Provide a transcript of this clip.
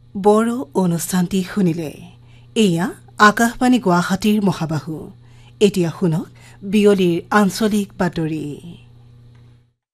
বড়ো অনুষ্ঠানটি শুনিলে এয়া আকাশবাণী গুৱাহাটীৰ মহাবাহু এতিয়া শুনক বিয়লিৰ আঞ্চলিক বাতৰি